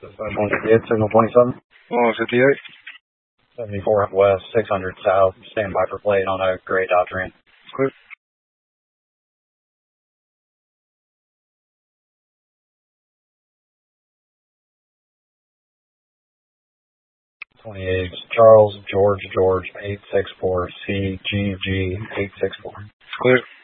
28, signal 27. 58. 74 west, 600 south. Stand by for plate on a gray Dodge Ram. Clear. 28, Charles George 864 CGG 864. Clear.